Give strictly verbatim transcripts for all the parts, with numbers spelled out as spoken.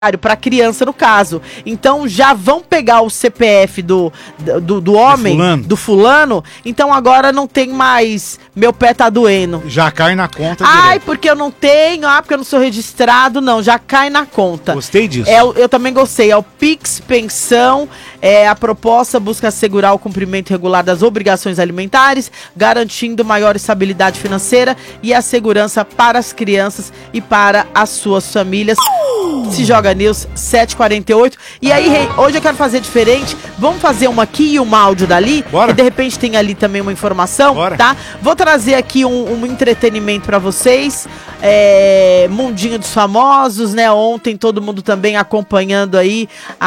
para criança no caso. Então já vão pegar o C P F do, do, do homem, do fulano. do fulano, então agora não tem mais meu pé tá doendo. Já cai na conta Ai, direto. porque eu não tenho, ah, porque eu não sou registrado, não, já cai na conta. Gostei disso. É, eu também gostei, é o Pix Pensão, é, a proposta busca assegurar o cumprimento regular das obrigações alimentares, garantindo maior estabilidade financeira e a segurança para as crianças e para as suas famílias. Se Joga News sete e quarenta e oito. E aí, Rei, hoje eu quero fazer diferente. Vamos fazer uma aqui e uma áudio dali. Bora. E de repente tem ali também uma informação. Bora. Tá? Vou trazer aqui um, um entretenimento pra vocês. É, Mundinho dos Famosos, né? Ontem todo mundo também acompanhando aí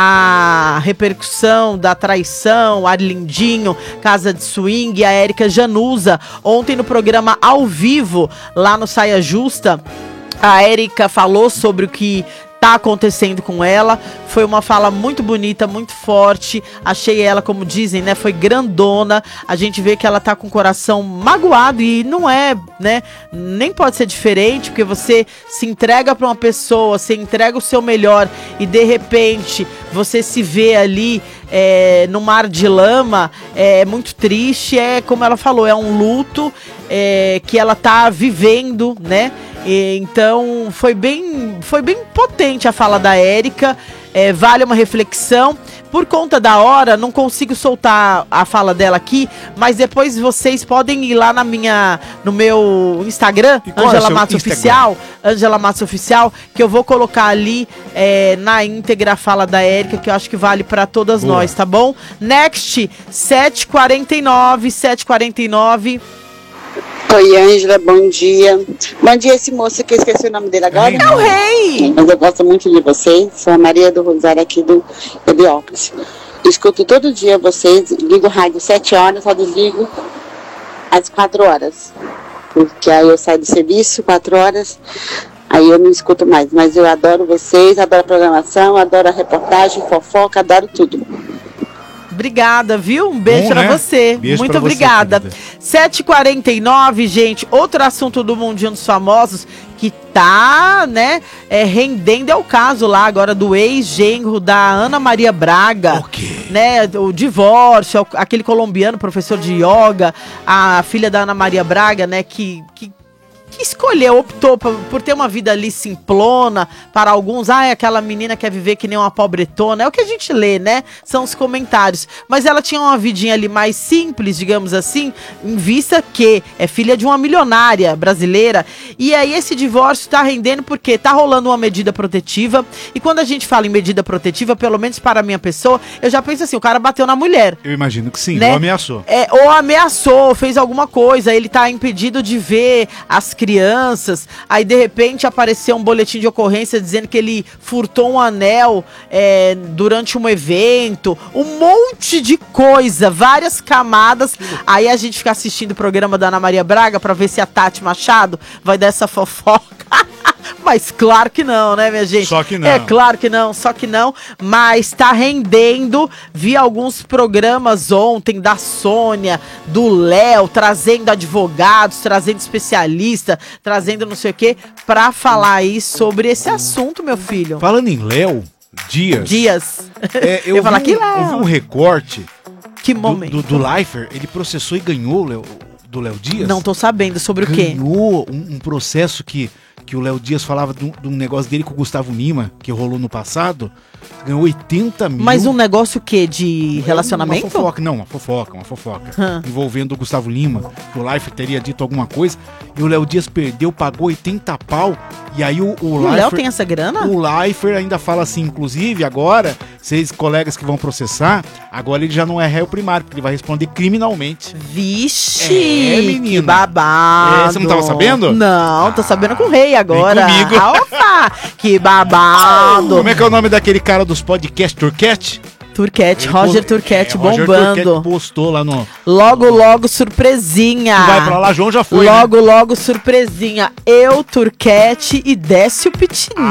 a repercussão da traição, Arlindinho, Casa de Swing, a Érica Januza. Ontem no programa ao vivo, lá no Saia Justa, a Érica falou sobre o que tá acontecendo com ela. Foi uma fala muito bonita, muito forte. Achei ela, como dizem, né, foi grandona. A gente vê que ela tá com o coração magoado e não é, né, nem pode ser diferente, porque você se entrega pra uma pessoa, você entrega o seu melhor e de repente você se vê ali é, no mar de lama. É muito triste, é como ela falou, é um luto é, que ela tá vivendo, né? E, então foi bem, foi bem potente a fala da Érica, é, vale uma reflexão. Por conta da hora, não consigo soltar a fala dela aqui, mas depois vocês podem ir lá na minha, no meu Instagram, Ângela Matos Oficial, Ângela Matos Oficial, que eu vou colocar ali é, na íntegra a fala da Érica, que eu acho que vale para todas Boa. nós, tá bom? Next, sete e quarenta e nove, sete e quarenta e nove. Oi, Ângela, bom dia. Bom dia, esse moço que eu esqueci o nome dele agora. É o Rei! Mas eu gosto muito de vocês. Sou a Maria do Rosário aqui do Ebiópolis. Escuto todo dia vocês, ligo o rádio sete horas, só desligo às quatro horas. Porque aí eu saio do serviço, quatro horas, aí eu não escuto mais. Mas eu adoro vocês, adoro a programação, adoro a reportagem, fofoca, adoro tudo. Obrigada, viu? Um beijo Bom, pra né? você. Beijo Muito pra obrigada. você, sete e quarenta e nove, gente. Outro assunto do Mundinho dos Famosos que tá, né, é, rendendo é o caso lá agora do ex-genro da Ana Maria Braga. Okay. Né, o divórcio, aquele colombiano professor de yoga, a filha da Ana Maria Braga, né, que... que que escolheu, optou por, por ter uma vida ali simplona, para alguns, ah, aquela menina quer viver que nem uma pobretona, é o que a gente lê, né, são os comentários, mas ela tinha uma vidinha ali mais simples, digamos assim, em vista que é filha de uma milionária brasileira, e aí esse divórcio tá rendendo porque tá rolando uma medida protetiva, e quando a gente fala em medida protetiva, pelo menos para a minha pessoa, eu já penso assim, o cara bateu na mulher. Eu imagino que sim, né? ou ameaçou. É, ou ameaçou, fez alguma coisa, ele tá impedido de ver as crianças, aí de repente apareceu um boletim de ocorrência dizendo que ele furtou um anel é, durante um evento, um monte de coisa, várias camadas, aí a gente fica assistindo o programa da Ana Maria Braga pra ver se a Tati Machado vai dar essa fofoca. Mas claro que não, né, minha gente? Só que não. É claro que não, só que não. Mas tá rendendo. Vi alguns programas ontem da Sônia, do Léo, trazendo advogados, trazendo especialista, trazendo não sei o quê, pra falar aí sobre esse assunto, meu filho. Falando em Léo Dias. Dias. É, eu, eu vi, falar que eu vi Léo. um recorte Que do, momento. do, do Leifert, ele processou e ganhou o Léo, do Léo Dias. Não tô sabendo sobre o quê. Ganhou um, um processo que, que o Léo Dias falava de um, de um negócio dele com o Gustavo Lima, que rolou no passado. Ganhou oitenta mil. Mas um negócio o quê? De relacionamento? Uma fofoca, não, uma fofoca, uma fofoca. Hum. Envolvendo o Gustavo Lima, que o Leifert teria dito alguma coisa. E o Léo Dias perdeu, pagou oitenta pau. E aí o, o, O Leifert, Léo tem essa grana? O Leifert ainda fala assim, inclusive, agora, seis colegas que vão processar, agora ele já não é réu primário, porque ele vai responder criminalmente. Vixe, É, menina. que babado. É, você não tava sabendo? Não, tô Ah, sabendo com o Rei agora. vem comigo. Ah, opa, que babado. Como é que é o nome daquele cara dos podcasts, Turquete? Turquete, Ele Roger post- Turquete é, Roger bombando. Turquete postou lá no... Logo, logo, surpresinha. Tu vai pra lá, João já foi, Logo, logo, surpresinha. Eu, Turquete e Décio Pitinini.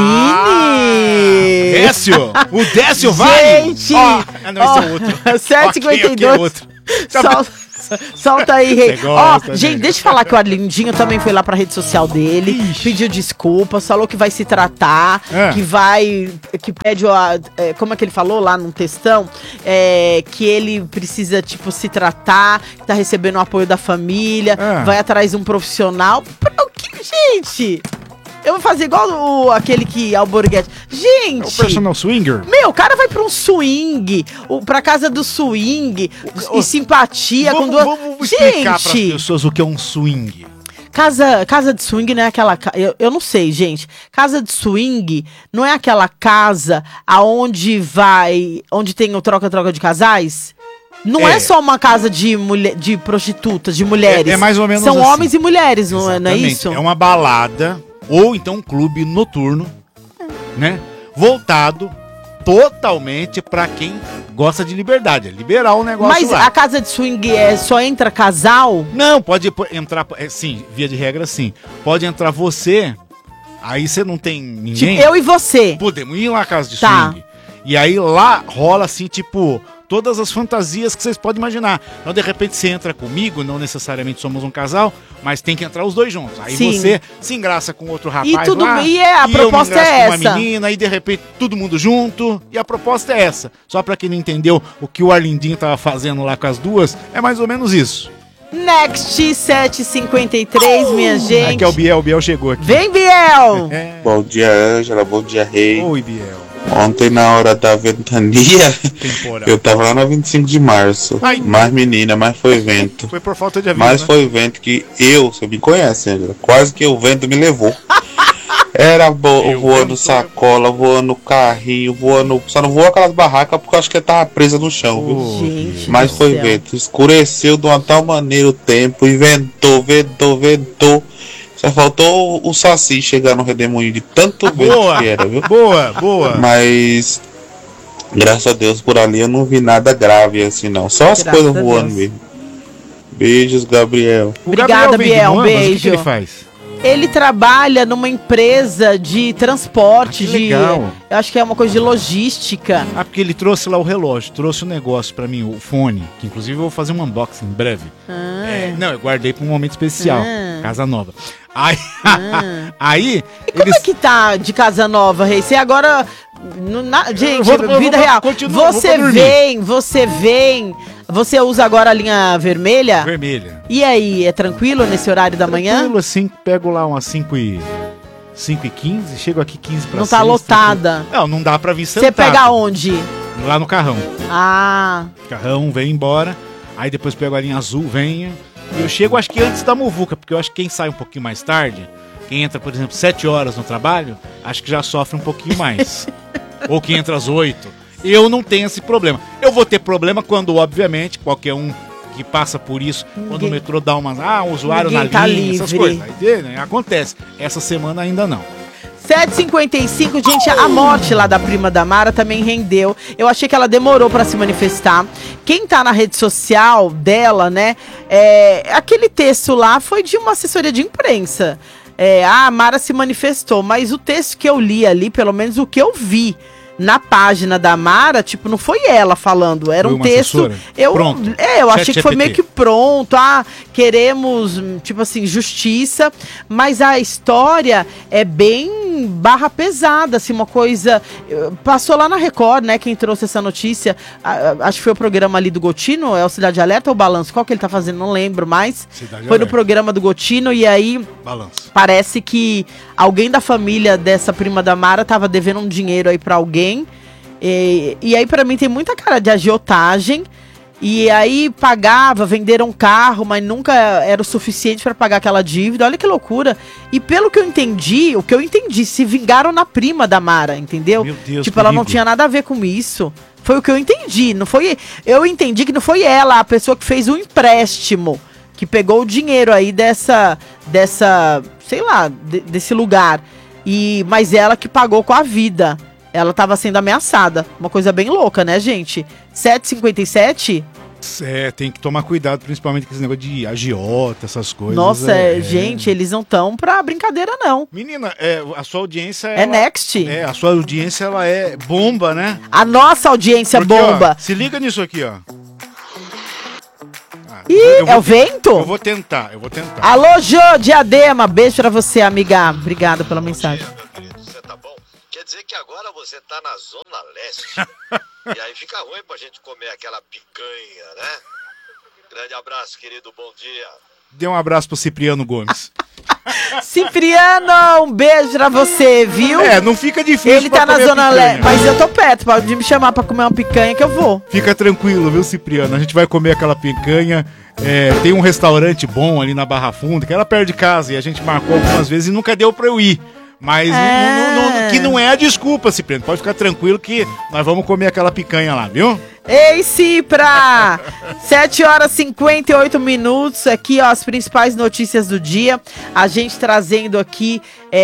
Ah, Décio? O Décio vai? Gente! Ó, ah, não, esse é outro. sete e cinquenta e dois. Ok, ok, outro. Só, Solta aí, Rei. Você Ó, gosta, né? gente, deixa eu falar que o Arlindinho também foi lá pra rede social dele, Ixi. pediu desculpas, falou que vai se tratar, É. que vai, que pede, ó, é, como é que ele falou lá num textão, é, que ele precisa, tipo, se tratar, que tá recebendo o apoio da família, É. vai atrás de um profissional. Pra o que, gente? Eu vou fazer igual o, aquele que, Alborguete. É o Gente... personal swinger? Meu, o cara vai pra um swing, o- pra casa do swing, o- e simpatia com Vamos, duas... vamos explicar pras Gente, pessoas o que é um swing. casa, casa de swing não é aquela... ca- Eu, eu não sei, gente. Casa de swing não é aquela casa aonde vai... Onde tem o troca-troca de casais? Não é, É. só uma casa de, mulher, de prostitutas, de mulheres. É- é mais ou menos São assim. homens e mulheres, não é, não é Exatamente. isso? É uma balada ou então um clube noturno, né? Voltado totalmente pra quem gosta de liberdade, é liberar o negócio Mas lá. a casa de swing é, só entra casal? Não, pode pô- entrar, é, sim, via de regra sim. Pode entrar você, aí você não tem ninguém. Tipo, eu e você. Podemos ir lá na casa de Tá. swing. E aí lá rola assim, tipo, todas as fantasias que vocês podem imaginar. Então, de repente, você entra comigo, não necessariamente somos um casal, mas tem que entrar os dois juntos. Aí Sim. você se engraça com outro rapaz E tudo- lá, e é, a eu me proposta engraço é com uma essa. menina, e de repente todo mundo junto, e a proposta é essa. Só pra quem não entendeu o que o Arlindinho tava fazendo lá com as duas, é mais ou menos isso. Next sete e cinquenta e três, minha gente. Aqui é o Biel, o Biel chegou aqui. Vem, Biel! É. Bom dia, Ângela. Bom dia, Rei. Oi, Biel. Ontem, na hora da ventania, Temporada. eu tava lá na vinte e cinco de março. Ai. Mais menina, mais foi vento. Foi por falta de aviso, Mas né? foi vento que eu, você me conhece, Ângela, quase que o vento me levou. Era bo- Eu voando vento- sacola, voando carrinho, voando. Só não voou aquelas barracas porque eu acho que eu tava presa no chão, viu? Oh, Gente, Mas do foi céu. vento. Escureceu de uma tal maneira o tempo e ventou, ventou, ventou. Só faltou o, o Saci chegar no redemoinho de tanto vento Boa, que era, viu? boa, boa. Mas graças a Deus por ali eu não vi nada grave assim não. Só as Graças coisas a voando Deus. mesmo. Beijos, Gabriel. O Obrigada, vem de Biel, um Moambas, O que que, beijo. ele faz? Ele trabalha numa empresa de transporte, Ah, que de. legal. Eu acho que é uma coisa de logística. Ah, porque ele trouxe lá o relógio, trouxe o negócio pra mim, o fone, que inclusive eu vou fazer um unboxing em breve. Ah, É, não, eu guardei pra um momento especial, Ah. casa nova. Aí, Ah. aí E como eles... é que tá de casa nova, Rei? Você agora. no- na- gente, vou- eu vida vou- real. continuo, vou Você pra dormir. vem, você vem. Você usa agora a linha vermelha? Vermelha. E aí, é tranquilo nesse horário da manhã? Tranquilo, assim, pego lá umas cinco e... cinco e quinze, chego aqui quinze pra Não tá seis, lotada. tranquilo. Não, não dá pra vir Você sentado. pega onde? Lá no carrão. Ah, Carrão, vem embora. Aí depois pego a linha azul, venho. E eu chego, acho que antes da muvuca, porque eu acho que quem sai um pouquinho mais tarde, quem entra, por exemplo, sete horas no trabalho, acho que já sofre um pouquinho mais. Ou quem entra às oito. Eu não tenho esse problema. Eu vou ter problema quando, obviamente, qualquer um que passa por isso, quando Ninguém- o metrô dá umas. Ah, um usuário Ninguém na tá linha, essas livre. coisas. Aí, né, acontece. Essa semana ainda não. sete e cinquenta e cinco, gente, a morte lá da prima da Mara também rendeu. Eu achei que ela demorou pra se manifestar. Quem tá na rede social dela, né, é, aquele texto lá foi de uma assessoria de imprensa. É, a Mara se manifestou, mas o texto que eu li ali, pelo menos o que eu vi na página da Mara, tipo, não foi ela falando, era Foi um uma texto. assessora? Eu, Pronto. é, eu Chat achei que foi G P T. meio que pronto, ah, queremos, hum, tipo assim, justiça, mas a história é bem barra pesada, assim, uma coisa, eh, passou lá na Record, né, quem trouxe essa notícia, ah, ah, acho que foi o programa ali do Gotino, é o Cidade Alerta ou o Balanço, qual que ele tá fazendo, não lembro mais, Cidade foi no Alerta. programa do Gotino, e aí Balanço. parece que alguém da família dessa prima da Mara tava devendo um dinheiro aí pra alguém. E, e aí, pra mim, tem muita cara de agiotagem. E aí pagava, venderam um carro, mas nunca era o suficiente pra pagar aquela dívida. Olha que loucura. E pelo que eu entendi, o que eu entendi, se vingaram na prima da Mara, entendeu? Meu Deus, tipo, ela não perigo. tinha nada a ver com isso. Foi o que eu entendi. Não foi. Eu entendi que não foi ela, a pessoa que fez o empréstimo, que pegou o dinheiro aí dessa, dessa, sei lá, de- desse lugar. E mas ela que pagou com a vida. Ela tava sendo ameaçada. Uma coisa bem louca, né, gente? sete e cinquenta e sete? É, tem que tomar cuidado, principalmente com esse negócio de agiota, essas coisas. Nossa, é, gente, eles não estão pra brincadeira, não. Menina, é, a sua audiência... É ela- next. É, a sua audiência, ela é bomba, né? A nossa audiência Porque, ó, bomba. se liga nisso aqui, ó. Ah, Ih, Eu vou é o te- vento? Eu vou tentar, eu vou tentar. Alô, Jô, Diadema. Beijo pra você, amiga. Obrigada pela mensagem. Bom dia, meu querido, você tá bom? Quer dizer que agora você tá na Zona Leste. E aí fica ruim pra gente comer aquela picanha, né? Grande abraço, querido, bom dia. Dê um abraço pro Cipriano Gomes. Cipriano, um beijo pra você, viu? É, não fica difícil Ele pra tá na comer Zona picanha. Leste, mas eu tô perto. Pode me chamar pra comer uma picanha que eu vou. Fica tranquilo, viu, Cipriano? A gente vai comer aquela picanha. É, tem um restaurante bom ali na Barra Funda, que era perto de casa, e a gente marcou algumas vezes e nunca deu pra eu ir. Mas não- É. não- não- que não é a desculpa, Cipriano. Pode ficar tranquilo que nós vamos comer aquela picanha lá, viu? Ei, Cipra! sete horas e cinquenta e oito minutos. Aqui, ó, as principais notícias do dia. A gente trazendo aqui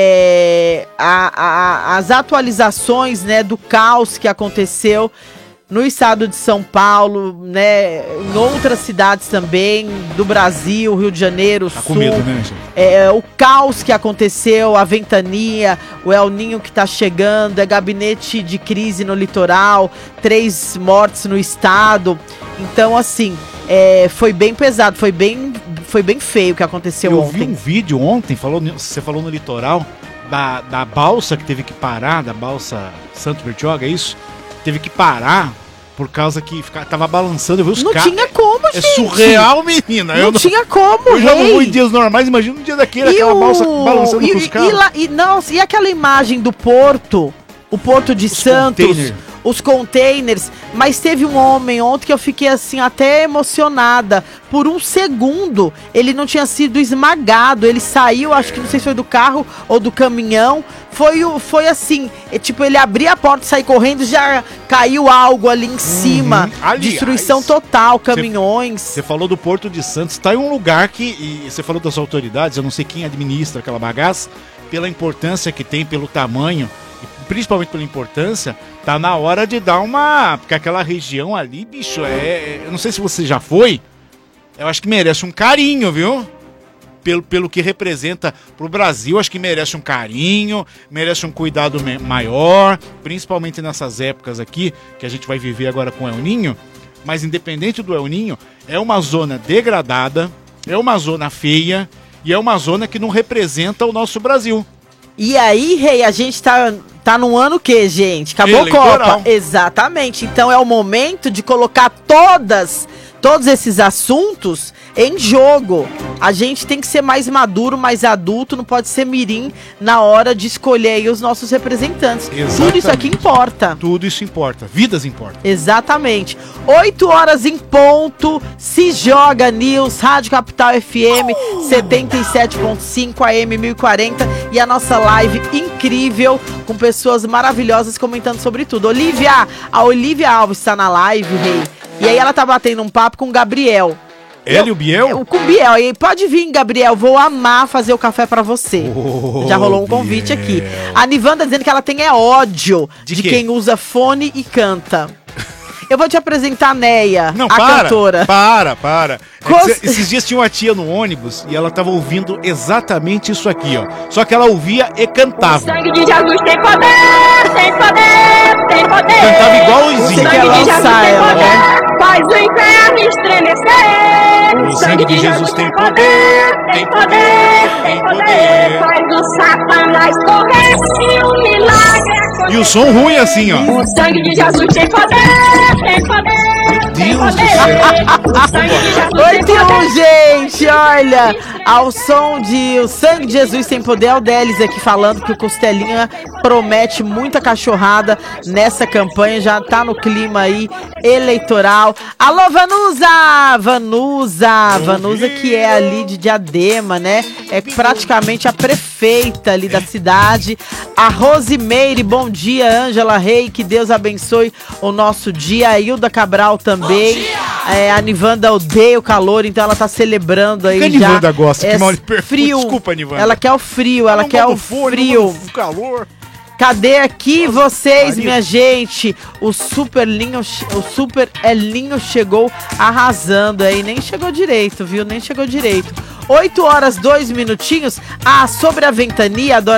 é, a- a- as atualizações, né, do caos que aconteceu no estado de São Paulo, né, em outras cidades também, do Brasil, Rio de Janeiro, Tá Sul. com medo, né, gente? É, o caos que aconteceu, a ventania, o El Ninho que tá chegando, é gabinete de crise no litoral, três mortes no estado. Então, assim, é, foi bem pesado, foi bem, foi bem feio o que aconteceu Eu vi ontem. um vídeo ontem, falou, no- você falou no litoral, da, da balsa que teve que parar, da balsa Santos Bertioga, é isso? Teve que parar por causa que fica, tava balançando. Eu vi os Não ca- tinha como, É gente. surreal, menina. Não, eu não, tinha como, eu já não vou rei. em dias normais, imagina um dia daquele, E aquela o- balsa balançando e, com os e- carros. e lá- e, não, e aquela imagem do porto, o porto de Santos, container. os containers, mas teve um homem ontem que eu fiquei assim até emocionada. Por um segundo, ele não tinha sido esmagado, ele saiu, acho que não sei se foi do carro ou do caminhão. Foi, o- foi assim, é, tipo, ele abria a porta, sair correndo, já caiu algo ali em cima. Aliás, Destruição total, caminhões. Você falou do Porto de Santos, tá em um lugar que, e você falou das autoridades, eu não sei quem administra aquela bagaça, pela importância que tem, pelo tamanho, e principalmente pela importância, tá na hora de dar uma... Porque aquela região ali, bicho, é... é- eu não sei se você já foi, eu acho que merece um carinho, viu? Pelo, pelo que representa pro Brasil, acho que merece um carinho, merece um cuidado me- maior, principalmente nessas épocas aqui, que a gente vai viver agora com o El Ninho. Mas independente do El Ninho, é uma zona degradada, é uma zona feia e é uma zona que não representa o nosso Brasil. E aí, rei, a gente tá, tá num ano o quê, gente? Acabou a Eleitoral. Copa. Exatamente. Então é o momento de colocar todas, todos esses assuntos em jogo. A gente tem que ser mais maduro, mais adulto, não pode ser mirim na hora de escolher aí os nossos representantes. Tudo isso aqui Exatamente. importa. Tudo isso importa, vidas importam. Exatamente. oito horas em ponto, se joga News, Rádio Capital F M, setenta e sete ponto cinco, A M mil e quarenta e a nossa live incrível com pessoas maravilhosas comentando sobre tudo. Olivia, a Olivia Alves está na live, rei. E aí ela tá batendo um papo com o Gabriel. Ele e o Biel? Eu, com o Biel. E aí, pode vir, Gabriel, vou amar fazer o café pra você. Oh, Já rolou um convite Biel. aqui. A Nivanda dizendo que ela tem é ódio De de, quê? quem usa fone e canta. Eu vou te apresentar a Neia, Não, a para, cantora. para, para. É que Cos- cê- esses dias tinha uma tia no ônibus e ela tava ouvindo exatamente isso aqui, ó. Só que ela ouvia e cantava. Sangue de Jesus tem poder, tem poder, tem poder. Cantava igual o Você Luizinho. quer Sangue de Jesus lançar tem ela, poder, né? faz o inferno estremecer. O sangue de Jesus tem poder, tem poder, tem poder. Faz o Satanás correr e o milagre acontecer. E o som ruim assim, ó. O sangue de Jesus tem poder, tem poder. Meu tem Deus do poder. céu. O sangue de Jesus tem oito e um, poder. gente, olha, ao som de O Sangue de Jesus Tem Poder, é o Delis aqui falando que o Costelinha promete muita cachorrada nessa campanha, já tá no clima aí eleitoral. Alô, Vanusa! Vanusa! Vanusa que é ali de Diadema, né? É praticamente a prefeita ali da cidade. A Rosimeire, bom dia, Ângela Rei, que Deus abençoe o nosso dia. A Hilda Cabral também. É, a Nivanda odeia o calor, então ela tá celebrando aí Que a já. Nivanda gosta, que esse mal lhe pergunto. frio. Desculpa, Nivanda. Ela quer o frio, ela Não quer bota o fone, frio. não bota o calor. Cadê aqui vocês, Maria. minha gente? O Super Linho, o Super Elinho chegou arrasando aí, nem chegou direito, viu? Nem chegou direito. oito horas, dois minutinhos. Ah, sobre a ventania, a Dora,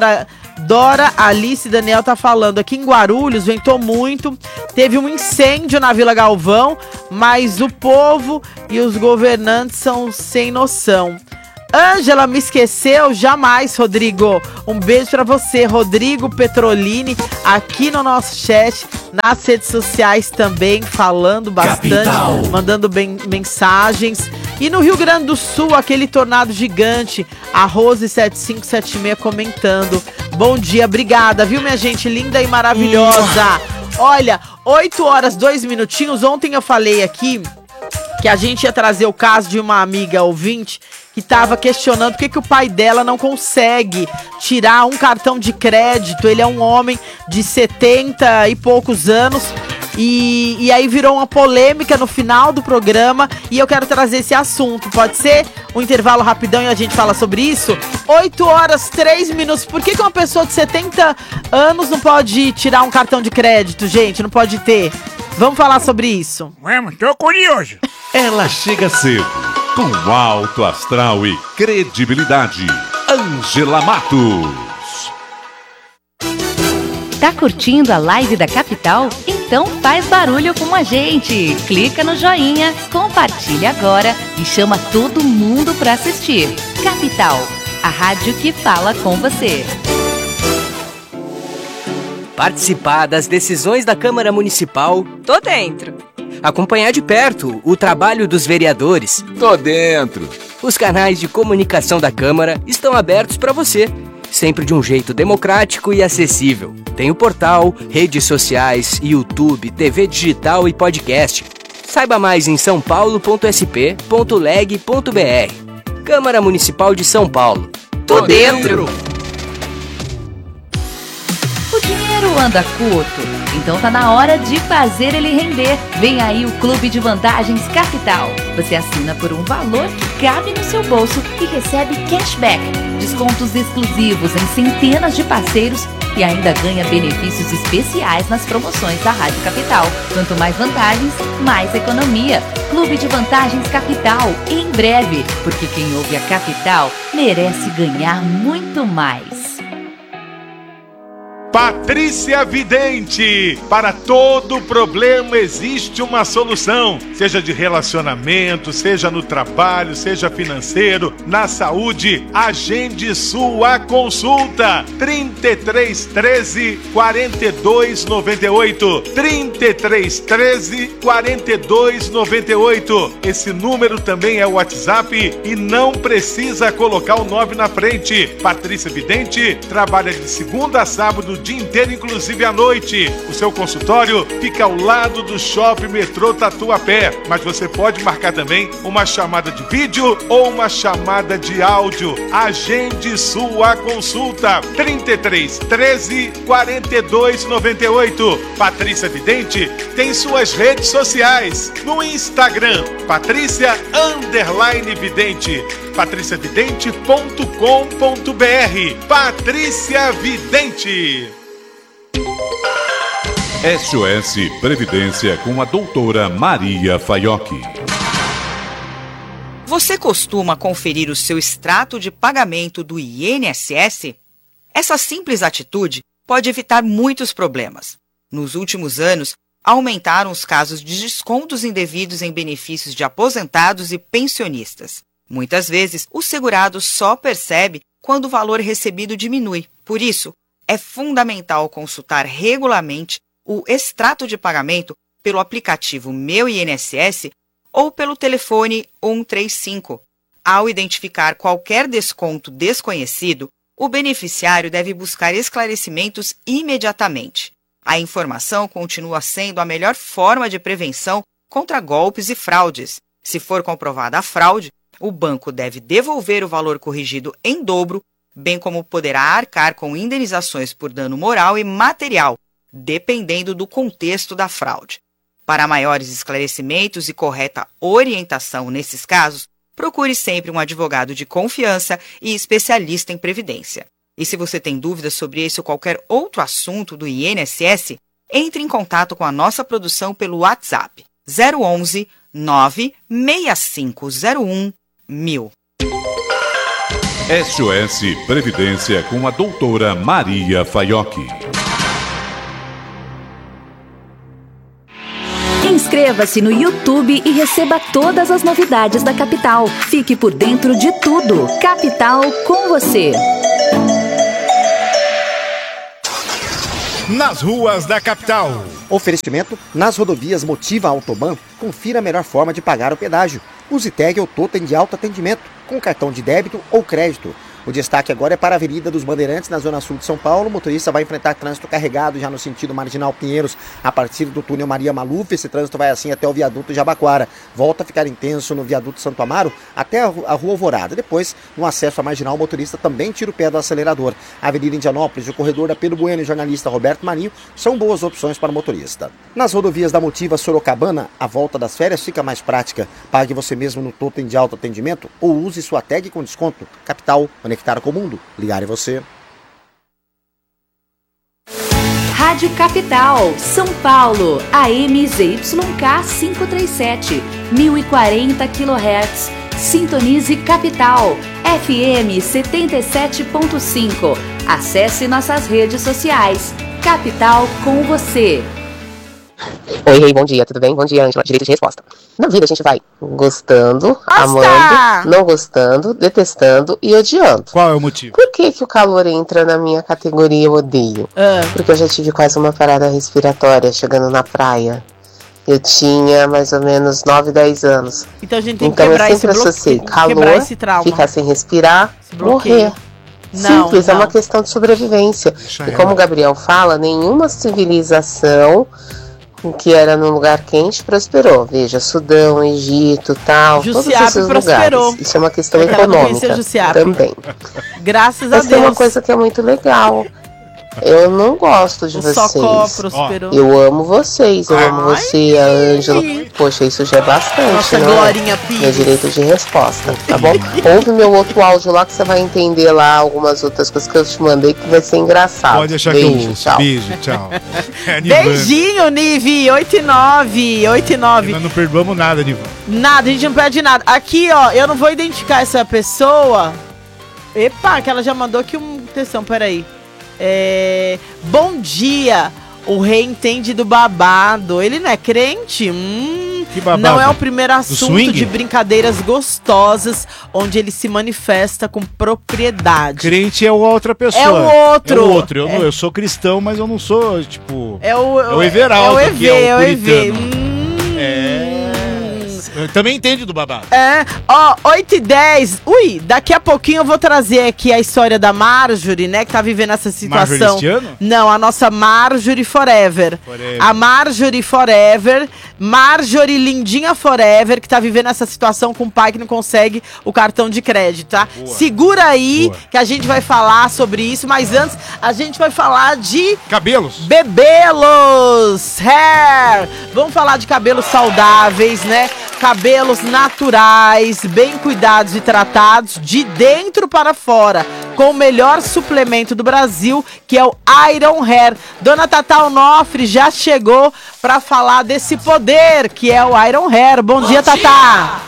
Dora, Alice e Daniel tá falando. Aqui em Guarulhos ventou muito. Teve um incêndio na Vila Galvão, mas o povo e os governantes são sem noção. Ângela, me esqueceu? Jamais, Rodrigo. Um beijo pra você, Rodrigo Petrolini, aqui no nosso chat, nas redes sociais também, falando bastante, Capital. Mandando bem, mensagens. E no Rio Grande do Sul, aquele tornado gigante, a Rose sete cinco sete seis comentando. Bom dia, obrigada, viu, minha gente linda e maravilhosa. Olha, oito horas, dois minutinhos. Ontem eu falei aqui que a gente ia trazer o caso de uma amiga ouvinte que estava questionando por que, que o pai dela não consegue tirar um cartão de crédito. Ele é um homem de setenta e poucos anos. E, e aí virou uma polêmica no final do programa e eu quero trazer esse assunto. Pode ser? Um intervalo rapidão e a gente fala sobre isso? oito horas, três minutos. Por que, que uma pessoa de setenta anos não pode tirar um cartão de crédito, gente? Não pode ter. Vamos falar sobre isso. Vamos, tô curioso. Ela chega cedo, com alto astral e credibilidade. Ângela Matos. Tá curtindo a live da Capital? Então faz barulho com a gente. Clica no joinha, compartilha agora e chama todo mundo pra assistir. Capital, a rádio que fala com você. Participar das decisões da Câmara Municipal? Tô dentro. Acompanhar de perto o trabalho dos vereadores? Tô dentro. Os canais de comunicação da Câmara estão abertos para você, sempre de um jeito democrático e acessível. Tem o portal, redes sociais, YouTube, T V digital e podcast. Saiba mais em são paulo ponto s p ponto leg ponto b r. Câmara Municipal de São Paulo. Tô dentro. O dinheiro anda curto, então tá na hora de fazer ele render. Vem aí o Clube de Vantagens Capital. Você assina por um valor que cabe no seu bolso e recebe cashback, descontos exclusivos em centenas de parceiros e ainda ganha benefícios especiais nas promoções da Rádio Capital. Quanto mais vantagens, mais economia. Clube de Vantagens Capital, em breve, porque quem ouve a Capital merece ganhar muito mais. Patrícia Vidente, para todo problema existe uma solução, seja de relacionamento, seja no trabalho, seja financeiro, na saúde. Agende sua consulta, trinta e três, treze, quarenta e dois, noventa e oito, trinta e três, treze, quarenta e dois, noventa e oito. Esse número também é o WhatsApp e não precisa colocar o nove na frente. Patrícia Vidente trabalha de segunda a sábado, o dia inteiro, inclusive à noite. O seu consultório fica ao lado do Shopping Metrô Tatuapé, mas você pode marcar também uma chamada de vídeo ou uma chamada de áudio. Agende sua consulta, trinta e três, treze, quarenta e dois, noventa e oito. Patrícia Vidente tem suas redes sociais no Instagram, Patrícia underline Vidente, patricia vidente ponto com ponto b r. Patrícia Vidente. S O S Previdência com a doutora Maria Faiocchi. Você costuma conferir o seu extrato de pagamento do I N S S? Essa simples atitude pode evitar muitos problemas. Nos últimos anos, aumentaram os casos de descontos indevidos em benefícios de aposentados e pensionistas. Muitas vezes, o segurado só percebe quando o valor recebido diminui. Por isso, é fundamental consultar regularmente o extrato de pagamento pelo aplicativo Meu I N S S ou pelo telefone um três cinco. Ao identificar qualquer desconto desconhecido, o beneficiário deve buscar esclarecimentos imediatamente. A informação continua sendo a melhor forma de prevenção contra golpes e fraudes. Se for comprovada a fraude, o banco deve devolver o valor corrigido em dobro, bem como poderá arcar com indenizações por dano moral e material, dependendo do contexto da fraude. Para maiores esclarecimentos e correta orientação nesses casos, procure sempre um advogado de confiança e especialista em previdência. E se você tem dúvidas sobre esse ou qualquer outro assunto do I N S S, entre em contato com a nossa produção pelo WhatsApp zero onze, nove seis cinco zero um, mil. S O S Previdência com a doutora Maria Faiocchi. Inscreva-se no YouTube e receba todas as novidades da Capital. Fique por dentro de tudo. Capital com você. Nas ruas da capital. Oferecimento: nas rodovias Motiva Autoban, confira a melhor forma de pagar o pedágio. Use tag ou totem de alto atendimento, com cartão de débito ou crédito. O destaque agora é para a Avenida dos Bandeirantes, na Zona Sul de São Paulo. O motorista vai enfrentar trânsito carregado já no sentido Marginal Pinheiros, a partir do túnel Maria Maluf. Esse trânsito vai assim até o viaduto Jabaquara. Volta a ficar intenso no viaduto Santo Amaro até a Rua Alvorada. Depois, no acesso à Marginal, o motorista também tira o pé do acelerador. A Avenida Indianópolis, o corredor da Pedro Bueno e o jornalista Roberto Marinho são boas opções para o motorista. Nas rodovias da Motiva Sorocabana, a volta das férias fica mais prática. Pague você mesmo no totem de alto atendimento ou use sua tag com desconto. Capital, conectar com o mundo. Ligar em você. Rádio Capital, São Paulo, A M Z Y K quinhentos e trinta e sete, mil e quarenta quilohertz. Sintonize Capital, F M setenta e sete ponto cinco. Acesse nossas redes sociais. Capital com você. Oi, Rei, bom dia, tudo bem? Bom dia, Ângela. Direito de resposta. Na vida a gente vai gostando, Nossa! amando, não gostando, detestando e odiando. Qual é o motivo? Por que que o calor entra na minha categoria eu odeio? Ah. Porque eu já tive quase uma parada respiratória chegando na praia. Eu tinha mais ou menos nove, dez anos. Então a gente tem que então, quebrar eu sempre esse associei bloque... calor, esse trauma. ficar sem respirar, morrer. Não, Simples, não. é uma questão de sobrevivência. Deixa e eu. como o Gabriel fala, nenhuma civilização que era num lugar quente prosperou. Veja, Sudão, Egito, tal, todos esses prosperou. lugares. Isso é uma questão É que ela não econômica conhecia Jussiape. também. Graças Mas a tem Deus. uma coisa que é muito legal. Eu não gosto de O vocês. Socó prosperou. Eu amo vocês, eu Ai. amo você, a Ângela. Poxa, isso já é bastante, Nossa, né? Glorinha Pires. Meu direito de resposta, tá bom? Ouve meu outro áudio lá que você vai entender lá algumas outras coisas que eu te mandei que vai ser engraçado. Pode deixar Beijo, que eu ouço. tchau. Beijo, tchau. É, Nivane. Beijinho, Nive, oito e nove, oito e nove. Nós não perdoamos nada, Nivane. Nada, a gente não perde nada. Aqui, ó, eu não vou identificar essa pessoa. Epa, que ela já mandou aqui um textão, peraí. É... Bom dia, o rei entende do babado. Ele não é crente? Hum, Que babado? Não é o primeiro assunto swing? de brincadeiras gostosas onde ele se manifesta com propriedade. Crente é outra pessoa. É o outro. É o outro. Eu, É. não- eu sou cristão, mas eu não sou, tipo... É o, É o Everaldo, é o E V, que é é o o E V. puritano. Hum. É... Eu também entende do babado. É, ó, oito e dez. Ui, daqui a pouquinho eu vou trazer aqui a história da Marjorie, né, que tá vivendo essa situação. Marjorie este ano? Não, a nossa Marjorie Forever. Forever. A Marjorie Forever, Marjorie Lindinha Forever, que tá vivendo essa situação com o pai que não consegue o cartão de crédito, tá? Boa. Segura aí, Boa. que a gente vai falar sobre isso, mas antes a gente vai falar de... Cabelos. Bebelos Hair. Vamos falar de cabelos saudáveis, né? Cabelos naturais, bem cuidados e tratados de dentro para fora, com o melhor suplemento do Brasil, que é o Iron Hair. Dona Tata Onofre já chegou para falar desse poder, que é o Iron Hair. Bom, Bom dia, dia, Tata!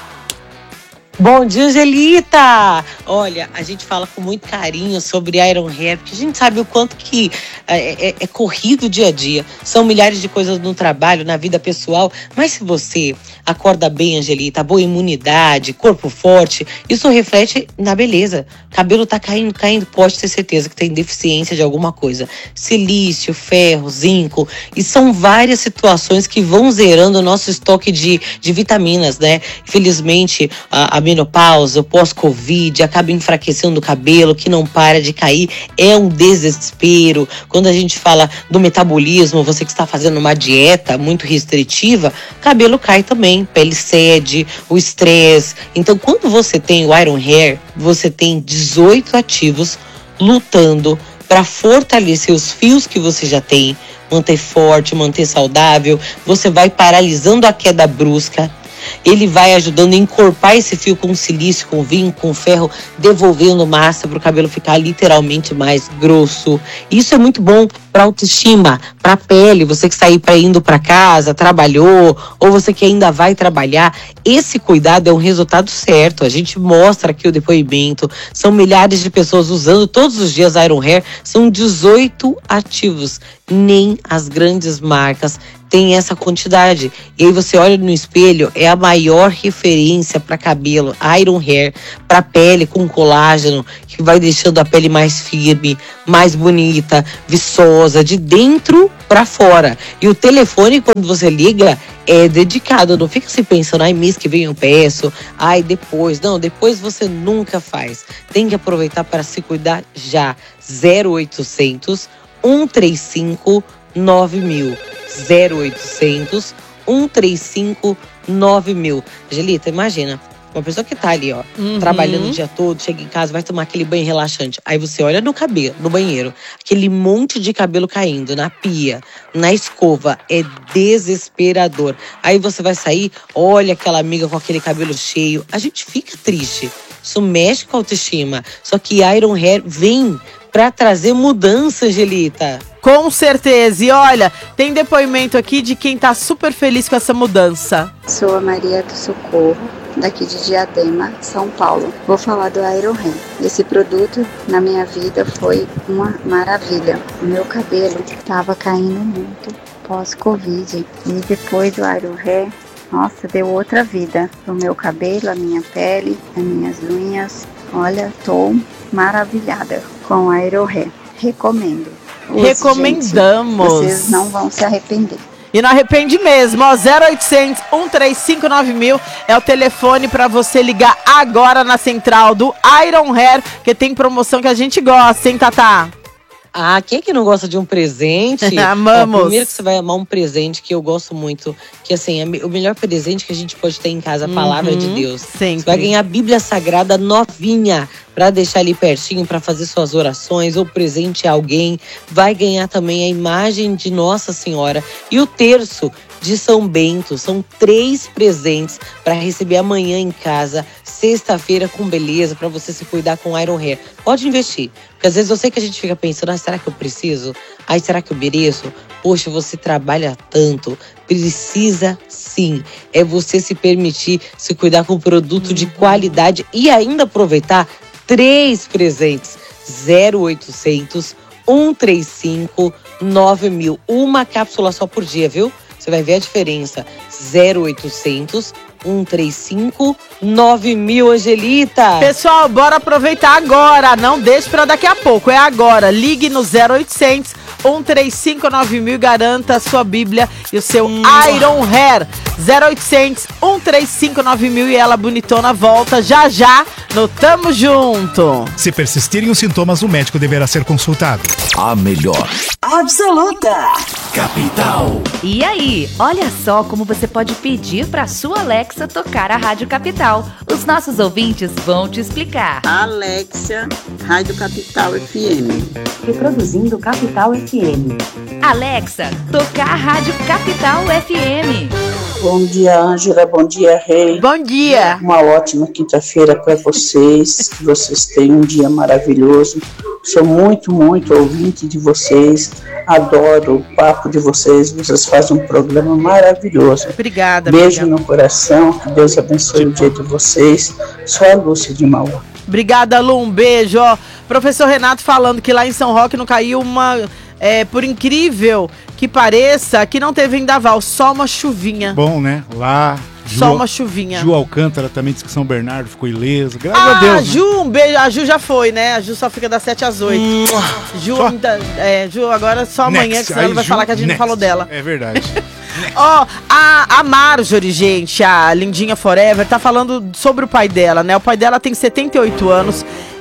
Bom dia, Angelita! Olha, a gente fala com muito carinho sobre Iron Hair, porque a gente sabe o quanto que é, é, é corrido o dia a dia. São milhares de coisas no trabalho, na vida pessoal, mas se você acorda bem, Angelita, boa imunidade, corpo forte, isso reflete na beleza. Cabelo tá caindo, caindo, pode ter certeza que tem deficiência de alguma coisa. Silício, ferro, zinco, e são várias situações que vão zerando o nosso estoque de, de vitaminas, né? Infelizmente, a, a menopausa, o pós-Covid, acaba enfraquecendo o cabelo, que não para de cair, é um desespero. Quando a gente fala do metabolismo, você que está fazendo uma dieta muito restritiva, cabelo cai também, pele cede, o estresse. Então, quando você tem o Iron Hair, você tem dezoito ativos lutando para fortalecer os fios que você já tem, manter forte, manter saudável. Você vai paralisando a queda brusca. ele vai ajudando a encorpar esse fio com silício, com vinho, com ferro, devolvendo massa para o cabelo ficar literalmente mais grosso. Isso é muito bom para autoestima, para pele, você que está aí para indo para casa, trabalhou, ou você que ainda vai trabalhar. Esse cuidado é um resultado certo. A gente mostra aqui o depoimento. São milhares de pessoas usando todos os dias Iron Hair. São dezoito ativos. Nem as grandes marcas têm essa quantidade. E aí você olha no espelho, é a maior referência para cabelo. Iron Hair, para pele com colágeno, que vai deixando a pele mais firme, mais bonita, viçosa, de dentro para fora. E o telefone, quando você liga, é dedicado. Não fica se pensando, ai, mês que vem eu peço, ai, depois. Não, depois você nunca faz. Tem que aproveitar para se cuidar já. zero oitocentos, um três cinco, nove mil. zero oitocentos, um três cinco, nove mil. Angelita, imagina. Uma pessoa que tá ali, ó, uhum. trabalhando o dia todo, chega em casa, vai tomar aquele banho relaxante. Aí você olha no cabelo, no banheiro, aquele monte de cabelo caindo na pia, na escova. É desesperador. Aí você vai sair, olha aquela amiga com aquele cabelo cheio. A gente fica triste. Isso mexe com a autoestima. Só que Iron Hair vem pra trazer mudança, Angelita. Com certeza. E olha, tem depoimento aqui de quem tá super feliz com essa mudança. Sou a Maria do Socorro, daqui de Diadema, São Paulo. Vou falar do Iron Hair. Esse produto na minha vida foi uma maravilha. O meu cabelo estava caindo muito pós-Covid. E depois do Iron Hair, nossa, deu outra vida pro meu cabelo, a minha pele, as minhas unhas. Olha, tô maravilhada com o Iron Hair. Recomendo. Use, Recomendamos. Gente, vocês não vão se arrepender. E não arrepende mesmo, ó, zero oitocentos, um três cinco, nove mil é o telefone para você ligar agora na central do Iron Hair, que tem promoção que a gente gosta, hein, Tatá? Ah, quem é que não gosta de um presente? Amamos. Ó, primeiro que você vai amar um presente que eu gosto muito, que assim, é o melhor presente que a gente pode ter em casa, a uhum, palavra de Deus. Sempre. Você vai ganhar a Bíblia Sagrada novinha, para deixar ali pertinho, para fazer suas orações, ou presente a alguém. Vai ganhar também a imagem de Nossa Senhora e o terço de São Bento. São três presentes para receber amanhã em casa, sexta-feira com beleza, para você se cuidar com Iron Hair. Pode investir, porque às vezes eu sei que a gente fica pensando, ah, será que eu preciso? Ai, será que eu mereço? Poxa, você trabalha tanto, precisa sim. É você se permitir se cuidar com produto de qualidade e ainda aproveitar três presentes. zero oitocentos, um três cinco, nove mil. Uma cápsula só por dia, viu? Você vai ver a diferença. zero oitocentos, um três cinco, nove mil, Angelita. Pessoal, bora aproveitar agora. Não deixe para daqui a pouco. É agora. Ligue no zero oitocentos, um três cinco, nove mil e garanta a sua Bíblia e o seu hum. Iron Hair. zero oitocentos, um três cinco, nove mil e ela bonitona volta já já no Tamo Junto. Se persistirem os sintomas, o médico deverá ser consultado. A melhor absoluta Capital. E aí, olha só como você pode pedir para sua Alexa tocar a Rádio Capital. Os nossos ouvintes vão te explicar. Alexa, Rádio Capital F M. Reproduzindo Capital F M. Alexa, tocar a Rádio Capital F M. Bom dia, Ângela. Bom dia, Rei. Bom dia. Uma ótima quinta-feira para vocês. Que vocês tenham um dia maravilhoso. Sou muito, muito ouvinte de vocês. Adoro o papo de vocês. Vocês fazem um programa maravilhoso. Obrigada. Beijo amiga. no coração. Que Deus abençoe o dia de vocês. Sou a Lúcia de Mauá. Obrigada, Lu. Um beijo. Ó, professor Renato falando que lá em São Roque não caiu uma... É, por incrível que pareça, que não teve vendaval, só uma chuvinha. Bom, né? Lá... Ju, só uma chuvinha. Ju Alcântara também disse que São Bernardo ficou ileso. Graças ah, a Deus. Né? Ju, um beijo. A Ju já foi, né? A Ju só fica das sete às oito. Hum, Ju, só... ainda, é, Ju, agora só amanhã, next. Que senão ela vai Ju, falar que a gente next. Não falou dela. É verdade. Ó, oh, a, a Marjorie, gente, a Lindinha Forever, tá falando sobre o pai dela, né? O pai dela tem setenta e oito anos,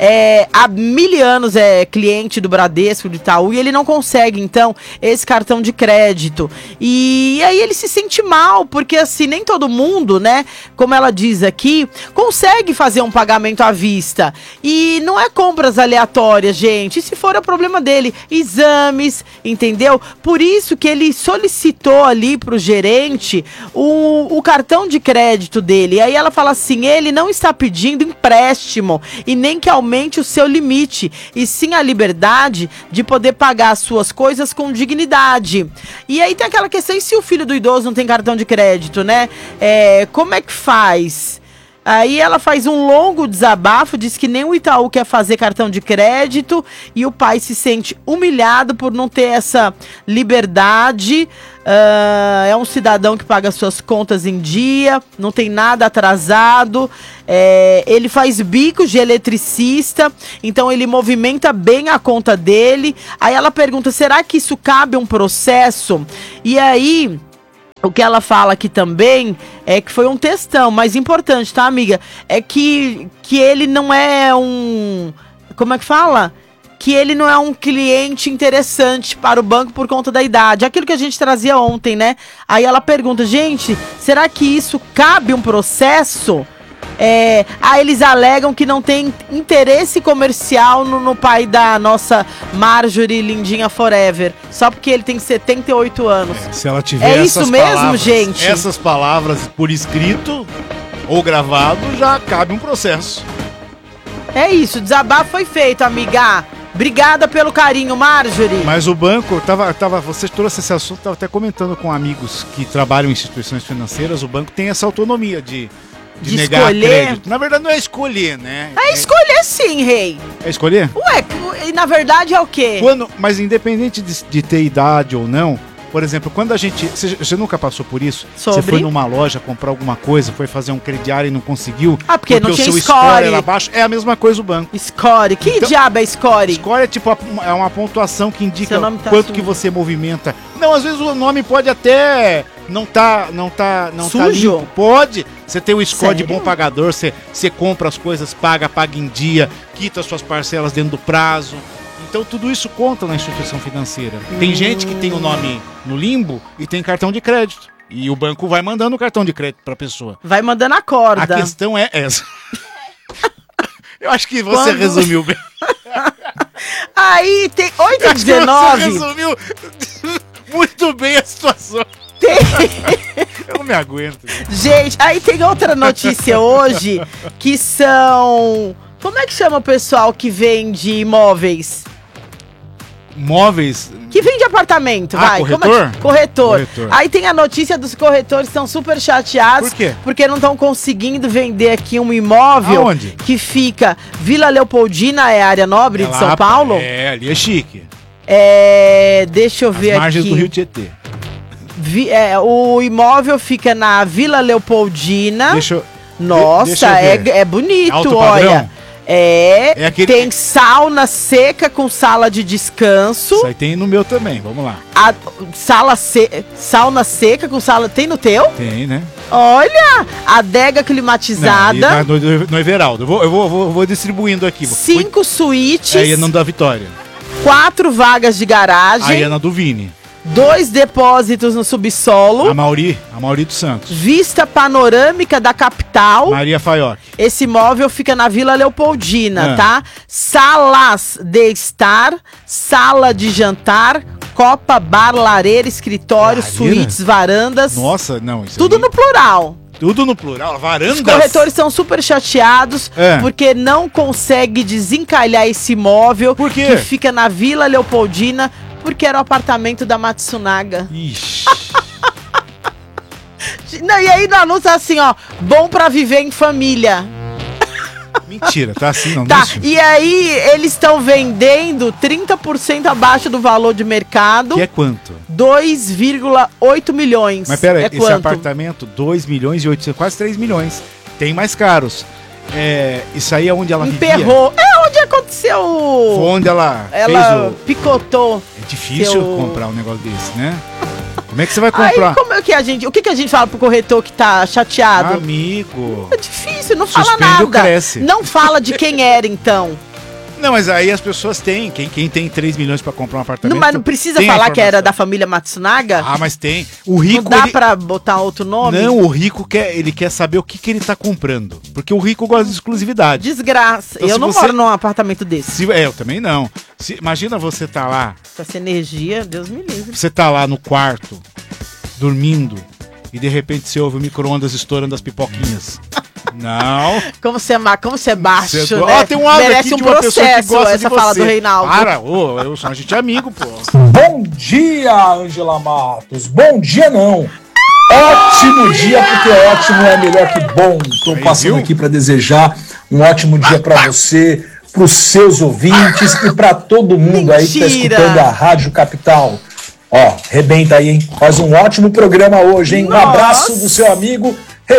é, há mil anos é cliente do Bradesco, do Itaú, e ele não consegue, então, esse cartão de crédito. E aí ele se sente mal, porque assim, nem todo mundo, né, como ela diz aqui, consegue fazer um pagamento à vista. E não é compras aleatórias, gente. E se for, é o problema dele. Exames, entendeu? Por isso que ele solicitou ali pro gerente o, o cartão de crédito dele. E aí ela fala assim, ele não está pedindo empréstimo e nem que aumente o seu limite, e sim a liberdade de poder pagar as suas coisas com dignidade. E aí tem aquela questão, e se o filho do idoso não tem cartão de crédito, né? É, como é que faz? Aí ela faz um longo desabafo, diz que nem o Itaú quer fazer cartão de crédito e o pai se sente humilhado por não ter essa liberdade. Uh, é um cidadão que paga suas contas em dia, não tem nada atrasado. É, ele faz bicos de eletricista, então ele movimenta bem a conta dele. Aí ela pergunta, será que isso cabe um processo? E aí... o que ela fala aqui também é que foi um textão, mas importante, tá, amiga? É que, que ele não é um... como é que fala? Que ele não é um cliente interessante para o banco por conta da idade. Aquilo que a gente trazia ontem, né? Aí ela pergunta, gente, será que isso cabe um processo? É, aí eles alegam que não tem interesse comercial no, no pai da nossa Marjorie Lindinha Forever, só porque ele tem setenta e oito anos. É, se ela tiver é essas isso mesmo, palavras, gente? Essas palavras por escrito ou gravado, já cabe um processo. É isso, o desabafo foi feito, amiga. Obrigada pelo carinho, Marjorie. Mas o banco, tava, tava, você trouxe esse assunto, estava até comentando com amigos que trabalham em instituições financeiras, o banco tem essa autonomia de... De, de negar escolher. Crédito. Na verdade não é escolher, né? É escolher sim, rei. É escolher? Ué, e na verdade é o quê? Quando, mas independente de, de ter idade ou não, por exemplo, quando a gente... Você, você nunca passou por isso? Sobre? Você foi numa loja comprar alguma coisa, foi fazer um crediário e não conseguiu? Ah, porque, porque não tinha o seu score. score era baixo. É a mesma coisa o banco. Score? Que então, diabo é score? Score é tipo a, é uma pontuação que indica tá quanto sujo. que você movimenta. Não, às vezes o nome pode até... Não tá, não tá, não sujo? Tá limpo. Pode. Você tem o score Sério? de bom pagador, você, você compra as coisas, paga, paga em dia, quita as suas parcelas dentro do prazo. Então tudo isso conta na instituição financeira. Tem hum. gente que tem o nome no limbo e tem cartão de crédito. E o banco vai mandando o cartão de crédito para a pessoa. Vai mandando a corda. A questão é essa. Eu acho que você Quando... resumiu bem. Aí tem oito e dezenove. Você resumiu muito bem a situação. Tem... Eu não me aguento. Gente, aí tem outra notícia hoje, que são... Como é que chama o pessoal que vende imóveis? Móveis? Que vende apartamento, ah, vai. Corretor? Como é que... corretor? Corretor. Aí tem a notícia dos corretores que estão super chateados. Por quê? Porque não estão conseguindo vender aqui um imóvel. Aonde? Que fica Vila Leopoldina, é a área nobre é de lá, São Paulo. É, ali é chique. É, deixa eu ver aqui. Margens do Rio Tietê. Vi, é, o imóvel fica na Vila Leopoldina. Deixa eu, Nossa, deixa eu é, é bonito, Alto olha. Padrão? É, é aquele... tem sauna seca com sala de descanso. Isso aí tem no meu também, vamos lá. A sala se... sauna seca com sala... Tem no teu? Tem, né? Olha, adega climatizada. Não, no, no Everaldo, eu vou, eu vou, vou, vou distribuindo aqui. Cinco suítes. Aí é na da Vitória. Quatro vagas de garagem. Aí é na do Vini. Dois depósitos no subsolo. A Mauri, a Mauri dos Santos. Vista panorâmica da capital. Maria Faioc. Esse imóvel fica na Vila Leopoldina, ah. tá? Salas de estar, sala de jantar, copa, bar, lareira, escritório, ah, suítes, varandas. Nossa, não. Isso tudo aí... no plural. Tudo no plural, varandas. Os corretores são super chateados é. porque não consegue desencalhar esse imóvel. Por quê? Que fica na Vila Leopoldina. Porque era o apartamento da Matsunaga. Ixi. Não, e aí no anúncio assim, ó, bom pra viver em família. Mentira, tá assim não. Tá, e aí eles estão vendendo trinta por cento abaixo do valor de mercado. Que é quanto? dois vírgula oito milhões. Mas pera aí, é esse quanto? apartamento, dois milhões e oitocentos, quase três milhões. Tem mais caros. É, isso aí é onde ela Emperrou. vivia? É onde aconteceu. Foi onde ela, ela fez o... picotou. É difícil seu... comprar um negócio desse, né? Como é que você vai comprar? Aí, como é que a gente, o que, que a gente fala pro corretor que tá chateado? Amigo. É difícil, não Suspende fala nada. Cresce. Não fala de quem era, então. Não, mas aí as pessoas têm. Quem, quem tem três milhões pra comprar um apartamento. Não, mas não precisa falar que era da família Matsunaga? Ah, mas tem. O rico. Não dá ele... pra botar outro nome? Não, o rico quer, ele quer saber o que, que ele tá comprando. Porque o rico gosta de exclusividade. Desgraça. Então, eu não você... moro num apartamento desse. Se... É, eu também não. Se... Imagina você tá lá. Essa energia, Deus me livre. Você tá lá no quarto, dormindo, e de repente você ouve o micro-ondas estourando as pipoquinhas. Não. Como você é, ma... Como você é baixo, Você... né? Ó, tem um áudio Merece aqui um de uma pessoa que processo gosta essa de fala você. do Reinaldo. Para, ô, eu sou, a gente é amigo, pô. Bom dia, Ângela Matos. Bom dia, não. Ótimo dia, porque ótimo é melhor que bom. Estou passando aqui para desejar um ótimo dia para você, para os seus ouvintes e para todo mundo aí que está escutando a Rádio Capital. Ó, rebenta aí, hein? Faz um ótimo programa hoje, hein? Um Nossa. abraço do seu amigo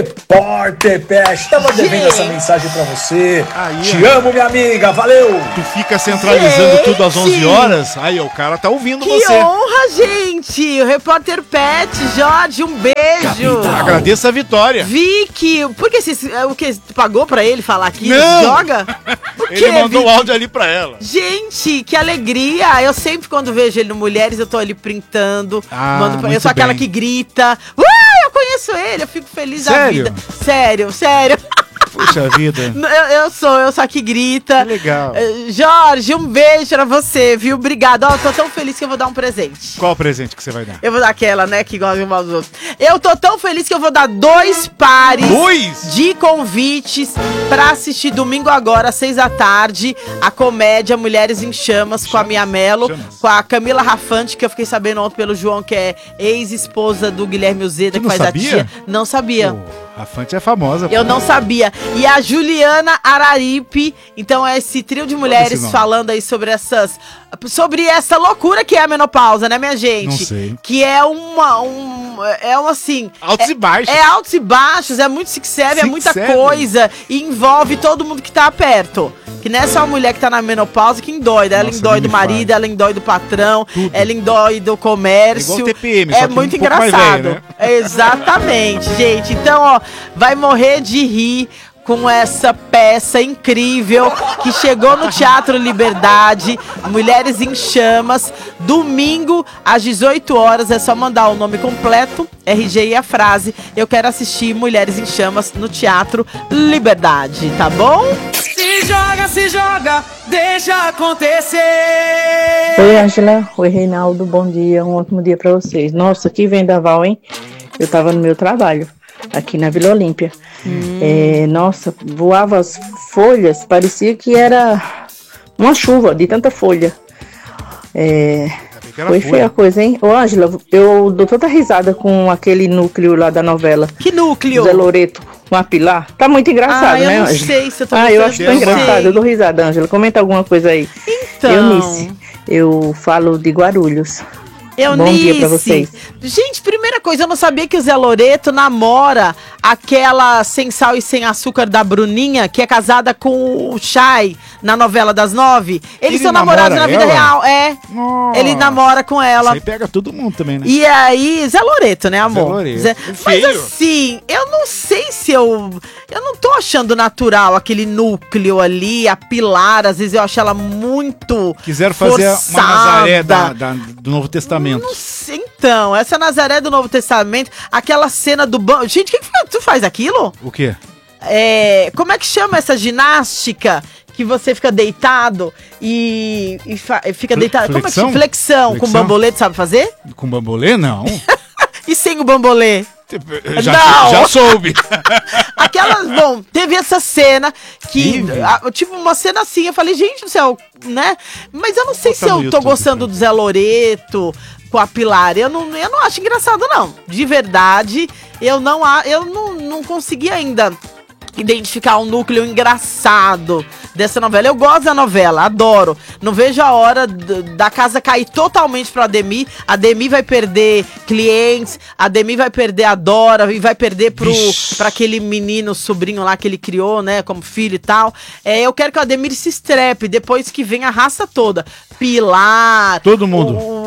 Repórter Peste. Tava devendo essa mensagem pra você. Aí, Te ó. amo, minha amiga. Valeu. Tu fica centralizando Gente. tudo às onze horas. Aí, ó, o cara tá ouvindo Que você. honra, gente! O repórter Pet, Jorge, um beijo! Agradeça a vitória. Vicky, por que você, o que, tu pagou pra ele falar aqui? Não. Joga? Por Ele quê, mandou o Vicky? áudio ali pra ela. Gente, que alegria! Eu sempre, quando vejo ele no Mulheres, eu tô ali printando. Ah, mando pra... Eu muito sou aquela bem. que grita. Uh, eu conheço ele, eu fico feliz Sério? da vida. Sério, sério. Puxa vida. Eu, eu sou, eu sou a que grita. Que legal. Eh, Jorge, um beijo pra você, viu? Obrigado. Ó, tô tão feliz que eu vou dar um presente. Qual o presente que você vai dar? Eu vou dar aquela, né, que gosta de um aos outros. Eu tô tão feliz que eu vou dar dois pares Dois? de convites pra assistir domingo agora, às seis da tarde, a comédia Mulheres em Chamas, com a Mia Mello, Chamas. com a Camila Rafante, que eu fiquei sabendo ontem pelo João, que é ex-esposa do Guilherme Uzeda, Tu que não faz sabia? a tia. Não sabia. A Fante é famosa. Eu não sabia. E a Juliana Araripe, então é esse trio de mulheres nome. falando aí sobre essas, sobre essa loucura que é a menopausa, né, minha gente? Não sei. Que é uma, um, é um assim... Altos é, e baixos. É altos e baixos, é muito sick seven, é Sick muita seven. coisa e envolve todo mundo que tá perto. Que não é só a mulher que tá na menopausa que endoida. Ela Nossa, endói nem do me marido, fale. ela endói do patrão, Tudo. ela endói do comércio. É igual T P M, É só que muito um pouco mais engraçado. velho, né? Exatamente, gente. Então, ó, vai morrer de rir com essa peça incrível que chegou no Teatro Liberdade, Mulheres em Chamas, domingo às dezoito horas. É só mandar o nome completo, R G e a frase: eu quero assistir Mulheres em Chamas no Teatro Liberdade, tá bom? Se joga, se joga, deixa acontecer. Oi, Ângela. Oi, Reinaldo. Bom dia. Um ótimo dia pra vocês. Nossa, que vendaval, hein? Eu tava no meu trabalho, aqui na Vila Olímpia. Hum. É, nossa, voava as folhas, parecia que era uma chuva de tanta folha. É, foi feia a coisa, hein? Ô, Ângela, eu dou tanta risada com aquele núcleo lá da novela. Que núcleo? Zé Loreto, com a Pilar. Tá muito engraçado, Ah, eu né, não Ângela? sei se eu tô Ah, eu gostando acho de tão você. engraçado. Eu dou risada, Ângela. Comenta alguma coisa aí. Então. Eunice, eu falo de Guarulhos. Eunice. Bom dia pra vocês. Gente, primeira coisa, eu não sabia que o Zé Loreto namora aquela sem sal e sem açúcar da Bruninha, que é casada com o Chay na novela das nove. Eles Ele são namorados na namora vida ela? real, é. Nossa. Ele namora com ela. Isso aí pega todo mundo também, né? E aí, Zé Loreto, né, amor? Zé Loreto. Zé- O Mas feio. assim, eu não sei se eu... Eu não tô achando natural aquele núcleo ali, a Pilar, às vezes eu acho ela muito Quiseram fazer forçada. uma Nazaré da, da- do Novo Testamento. Então, essa Nazaré do Novo Testamento, aquela cena do banco... Gente, que que tu faz aquilo? O quê? É, como é que chama essa ginástica que você fica deitado e, e fa- e fica Fle- deitado? Como é que flexão? chama? Flexão. Com Flexão? bambolê, tu sabe fazer? Com bambolê, não. E sem o bambolê? Já, Não. já soube. Aquelas, bom, teve essa cena que, Teve? a, eu tive uma cena assim, eu falei, gente do céu, né? Mas eu não sei Bota se eu no tô YouTube, gostando do Zé Loreto com a Pilar. Eu não, eu não acho engraçado, não. De verdade, eu não, a- eu não, não consegui ainda identificar um núcleo engraçado dessa novela. Eu gosto da novela, adoro. Não vejo a hora d- da casa cair totalmente pro Ademir. A Ademir vai perder clientes, a Ademir vai perder a Dora e vai perder pro, pra aquele menino, sobrinho lá que ele criou, né, como filho e tal. É, eu quero que o Ademir se estrepe, depois que vem a raça toda. Pilar. Todo mundo. O,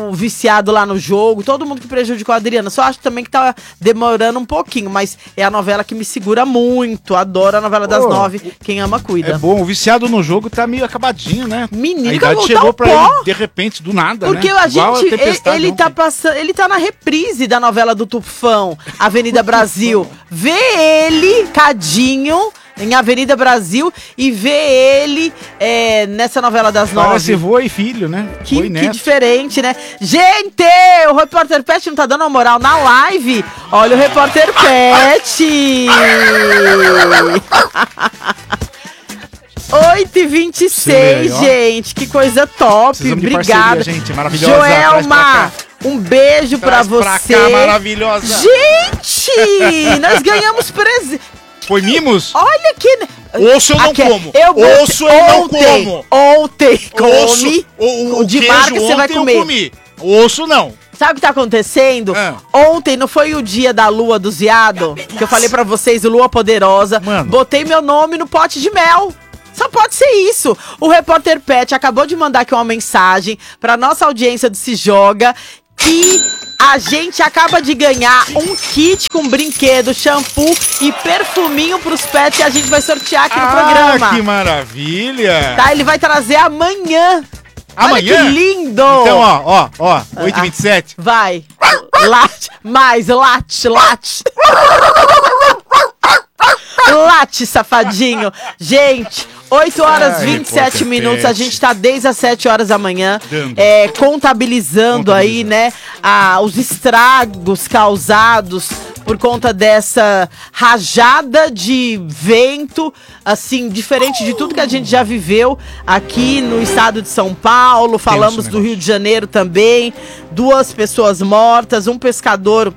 o viciado lá no jogo, todo mundo que prejudicou a Adriana. Só acho também que tá demorando um pouquinho, mas é a novela que me segura muito. Adoro a novela das Pô, nove. Quem ama, cuida. É bom, o viciado no jogo tá meio acabadinho, né? Menino, a que idade eu vou chegou dar o pra pó. ele, de repente, do nada, Porque né? a Igual gente, ele, Tempestade ele ontem. tá passando, ele tá na reprise da novela do Tufão, Avenida Brasil. Vê ele, Cadinho, em Avenida Brasil, e vê ele é, nessa novela das nove. Parece vô e filho, né? Vô Que, e que neto. diferente, né? Gente, o Repórter Pet não tá dando uma moral na live. Olha o Repórter Pet. oito e vinte e seis, aí, ó. gente. Que coisa top. Precisamos de Obrigada. parceria, gente. Maravilhosa. Joelma, um beijo pra Traz pra você. cá, maravilhosa. Gente, nós ganhamos presente. Foi mimos? Olha que... Osso eu não Aqui, como. Eu botei- Osso eu não ontem, como. Ontem, Osso, come. o, o de queijo marca você vai ontem eu comer. comi. Osso não. Sabe o que tá acontecendo? Ah. Ontem não foi o dia da lua dos viados? Que eu falei pra vocês, Lua Poderosa. Mano. Botei meu nome no pote de mel. Só pode ser isso. O Repórter Pet acabou de mandar aqui uma mensagem pra nossa audiência do Se Joga que a gente acaba de ganhar um kit com brinquedo, shampoo e perfuminho pros pets e a gente vai sortear aqui no Ah, programa. que maravilha. Tá, ele vai trazer amanhã. Amanhã? Olha que lindo! Então, ó, ó, ó, oito e vinte e sete. Vai. Late, mais, late, late. Late, safadinho. Gente, oito horas e Ai, vinte e sete Repórter minutos. A Pet. gente tá desde as sete horas da manhã Dando. é, contabilizando aí, né, a, os estragos causados por conta dessa rajada de vento, assim, diferente de tudo que a gente já viveu aqui no estado de São Paulo. Falamos do Rio de Janeiro também. Duas pessoas mortas, um pescador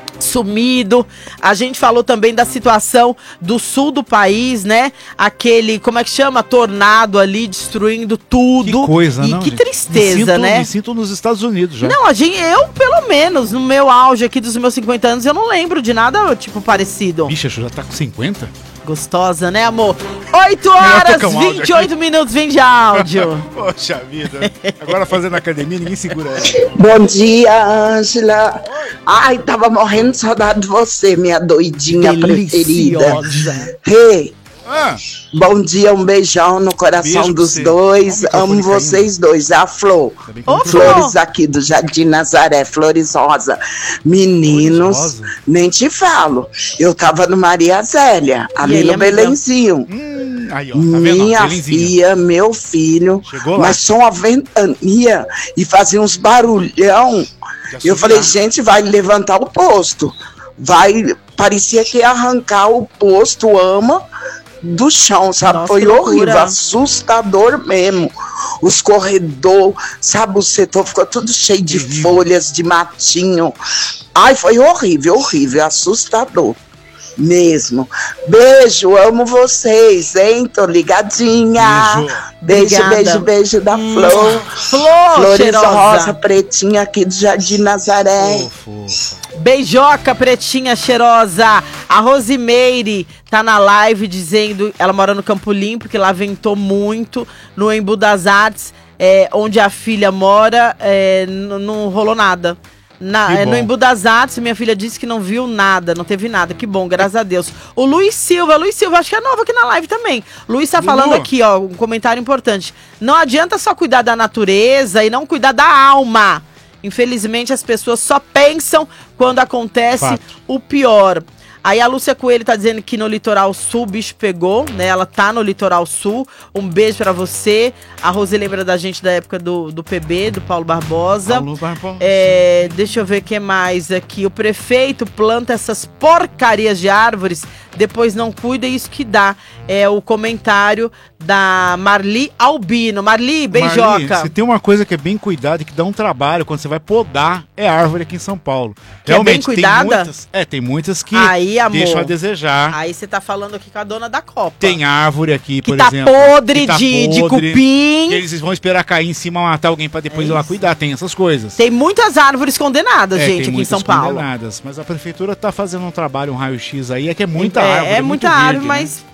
sumido. A gente falou também da situação do sul do país, né? Aquele, como é que chama? Tornado ali destruindo tudo. Que coisa, e não, que gente? tristeza, me sinto, né? Me sinto nos Estados Unidos já. Não, a gente, eu, pelo menos, no meu auge aqui dos meus cinquenta anos, eu não lembro de nada, tipo, parecido. Bicha, já tá com cinquenta? Gostosa, né, amor? oito horas tocar um áudio e vinte e oito minutos, vem de áudio. Poxa vida. Agora fazendo academia, ninguém segura ela. Bom dia, Ângela. Ai, tava morrendo de saudade de você, minha doidinha preferida. Hey, Ah, bom dia, um beijão no coração Beijo pra dos você. dois. Olha o Amo microfone vocês dois. A Flor. bem que eu não Flores aqui do Jardim Nazaré, Flores Rosa. Meninos, Flores Rosa? nem te falo. Eu tava no Maria Zélia, ali aí, no amiga? Belenzinho. Hum, aí, ó, tá vendo? Minha Belenzinho. filha, meu filho, Chegou lá. mas só uma ventania e fazia uns barulhão. De Eu falei, assobiar. gente, vai levantar o posto. Vai, parecia que ia arrancar o posto ama do chão, sabe? Nossa, Foi que loucura. horrível, assustador mesmo. Os corredores, sabe, o setor ficou tudo cheio de folhas, de matinho. Ai, foi horrível, horrível, assustador. Mesmo. Beijo, amo vocês, hein? Tô ligadinha. Beijo, Obrigada. beijo, beijo da Hum. Flor. Flor, Flores cheirosa. rosa, pretinha aqui do Jardim Nazaré. Fofo. Beijoca, pretinha cheirosa. A Rosimeire tá na live dizendo, ela mora no Campo Limpo, que lá ventou muito, no Embu das Artes, é, onde a filha mora, é, n- não rolou nada. Na, Que é, no bom. Embu das Artes, minha filha disse que não viu nada, não teve nada. Que bom, graças a Deus. O Luiz Silva, Luiz Silva, acho que é novo aqui na live também. Luiz tá falando Lua. aqui, ó, um comentário importante. Não adianta só cuidar da natureza e não cuidar da alma. Infelizmente, as pessoas só pensam quando acontece Fato. o pior. Aí a Lúcia Coelho tá dizendo que no Litoral Sul o bicho pegou, né? Ela tá no Litoral Sul. Um beijo pra você. A Rose lembra da gente da época do, do P B, do Paulo Barbosa. Paulo Barbosa. É, deixa eu ver o que mais aqui. O prefeito planta essas porcarias de árvores, depois não cuida, isso que dá. É o comentário da Marli Albino. Marli, beijoca. Marli, se tem uma coisa que é bem cuidada e que dá um trabalho quando você vai podar, é árvore aqui em São Paulo. Que é bem cuidada? Tem muitas, é, tem muitas que Aí, amor. deixam a desejar. Aí você tá falando aqui com a dona da Copa. Tem árvore aqui, Que por tá exemplo. podre de- de cupim. Que eles vão esperar cair em cima, matar alguém pra depois É ir lá isso. cuidar. Tem essas coisas. Tem muitas árvores condenadas, É, gente, tem aqui em muitas São Paulo. condenadas, mas a prefeitura tá fazendo um trabalho, um raio-x aí, é que é muita é, árvore. é muita muito árvore, verde, mas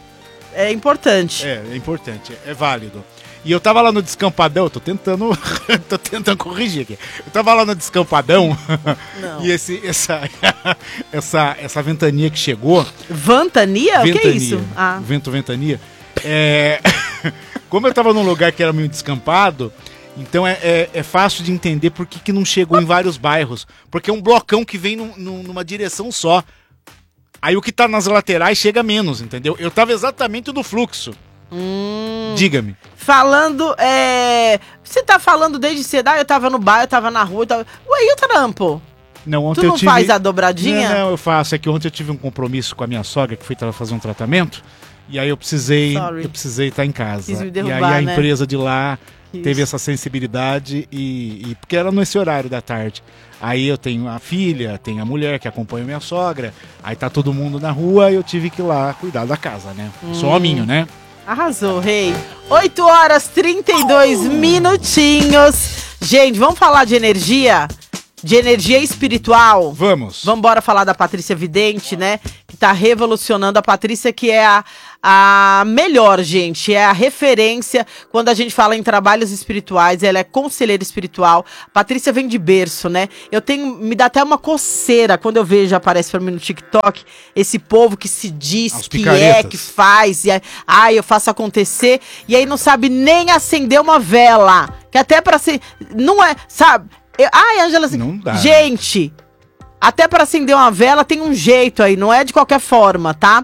é importante. É, é importante, é válido. E eu tava lá no Descampadão, tô tentando, tô tentando corrigir aqui. Eu tava lá no Descampadão e esse, essa, essa, essa ventania que chegou... Ventania? Ventania. O que é isso? Ah. Vento, ventania. É, como eu tava num lugar que era meio descampado, então é, é, é fácil de entender por que, que não chegou em vários bairros. Porque é um blocão que vem num, num, numa direção só. Aí o que tá nas laterais chega menos, entendeu? Eu tava exatamente no fluxo. Hum, Diga-me. Falando, é... Você tá falando desde cedo, ah, eu tava no bar, eu tava na rua, eu tava... Ué, e o trampo? Não, ontem tu não eu tive... faz a dobradinha? Não, não, eu faço. É que ontem eu tive um compromisso com a minha sogra, que foi fazer um tratamento, e aí eu precisei Sorry. eu precisei estar em casa. Quis me e derrubar, aí a né? empresa de lá Isso. teve essa sensibilidade, e, e porque era nesse horário da tarde. Aí eu tenho a filha, tenho a mulher que acompanha a minha sogra, aí tá todo mundo na rua e eu tive que ir lá cuidar da casa, né? Hum. Sominho, né? Arrasou, rei. oito horas e trinta e dois minutinhos. Gente, vamos falar de energia? De energia espiritual? Vamos. Vamos embora falar da Patrícia Vidente, né? Que tá revolucionando. A Patrícia que é a, a melhor, gente. É a referência quando a gente fala em trabalhos espirituais. Ela é conselheira espiritual. A Patrícia vem de berço, né? Eu tenho... Me dá até uma coceira quando eu vejo, aparece pra mim no TikTok, esse povo que se diz As que picaretas. é, que faz. E aí, ai, eu faço acontecer. E aí não sabe nem acender uma vela. Que até pra ser... Não é... Sabe... Eu, ai, Ângela, assim, Não dá. gente, até para acender uma vela tem um jeito aí, não é de qualquer forma, tá?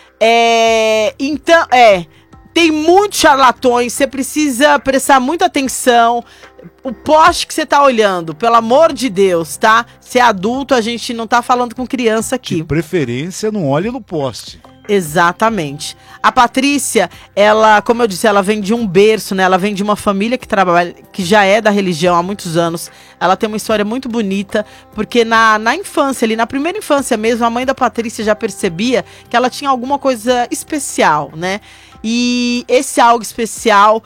É, então, é, tem muitos charlatões, você precisa prestar muita atenção. O poste que você tá olhando, pelo amor de Deus, tá? Se é adulto, a gente não tá falando com criança aqui. De preferência, não olhe no poste. Exatamente. A Patrícia, ela, como eu disse, ela vem de um berço, né? Ela vem de uma família que trabalha, que já é da religião há muitos anos. Ela tem uma história muito bonita, porque na, na infância ali, na primeira infância mesmo, a mãe da Patrícia já percebia que ela tinha alguma coisa especial, né? E esse algo especial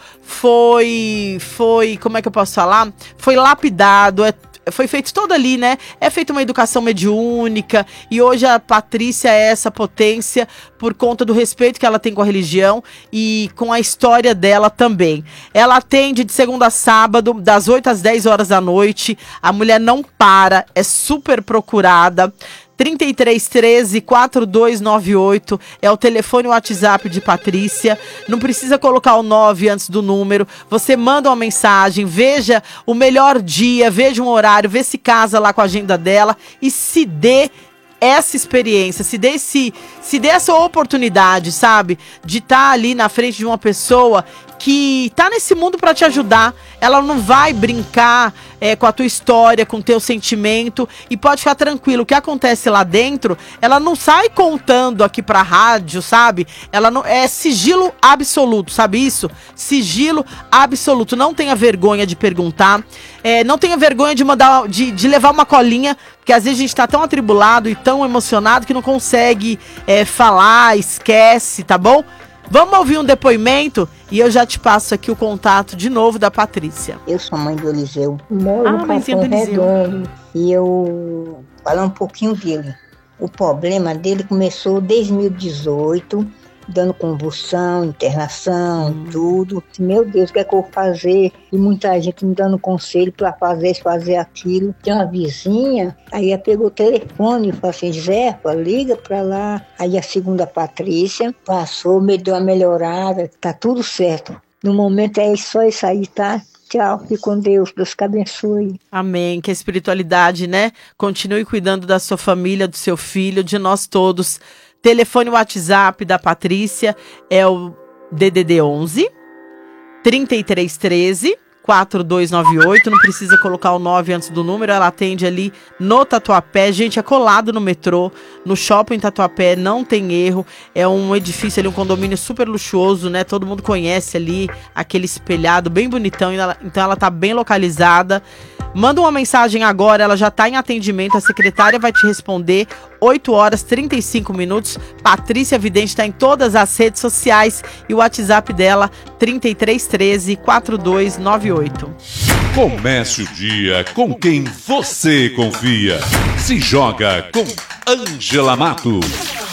foi, foi, como é que eu posso falar? Foi lapidado, é foi feito todo ali, né? É feita uma educação mediúnica e hoje a Patrícia é essa potência por conta do respeito que ela tem com a religião e com a história dela também. Ela atende de segunda a sábado, das oito às dez horas da noite. A mulher não para, é super procurada. trinta e três, treze, quarenta e dois noventa e oito é o telefone e o WhatsApp de Patrícia. Não precisa colocar o nove antes do número. Você manda uma mensagem, veja o melhor dia, veja um horário, vê se casa lá com a agenda dela e se dê essa experiência, se dê, esse, se dê essa oportunidade, sabe? De estar ali na frente de uma pessoa que tá nesse mundo para te ajudar. Ela não vai brincar é, com a tua história, com o teu sentimento, e pode ficar tranquilo, o que acontece lá dentro, ela não sai contando aqui pra rádio, sabe? Ela não é sigilo absoluto, sabe isso? Sigilo absoluto, não tenha vergonha de perguntar, é, não tenha vergonha de mandar, de, de levar uma colinha, porque às vezes a gente tá tão atribulado e tão emocionado que não consegue é, falar, esquece, tá bom? Vamos ouvir um depoimento e eu já te passo aqui o contato de novo da Patrícia. Eu sou mãe do Eliseu, moro Ah, no mãezinha Capão do Eliseu. Redondo. E eu falar um pouquinho dele. O problema dele começou desde dois mil e dezoito, dando convulsão, internação, Hum. tudo. Meu Deus, o que é que eu vou fazer? E muita gente me dando conselho para fazer isso, fazer aquilo. Tem uma vizinha, aí ela pegou o telefone e falou assim, Zefa, liga para lá. Aí a segunda Patrícia passou, me deu uma melhorada, tá tudo certo. No momento é só isso aí, tá? Tchau, fique com Deus, Deus te abençoe. Amém, que a espiritualidade, né, continue cuidando da sua família, do seu filho, de nós todos. Telefone WhatsApp da Patrícia é o D D D onze, trinta e três, treze, quarenta e dois noventa e oito. Não precisa colocar o nove antes do número. Ela atende ali no Tatuapé. Gente, é colado no metrô, no shopping Tatuapé, não tem erro. É um edifício ali, um condomínio super luxuoso, né? Todo mundo conhece ali, aquele espelhado bem bonitão. Então ela tá bem localizada. Manda uma mensagem agora, ela já tá em atendimento, a secretária vai te responder. oito horas e trinta e cinco minutos. Patrícia Vidente está em todas as redes sociais e o WhatsApp dela trinta e três, treze, quarenta e dois noventa e oito. Comece o dia com quem você confia. Se joga com Ângela Matos.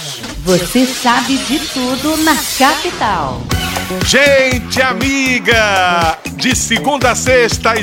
Você sabe de tudo na capital. Gente amiga, de segunda a sexta, às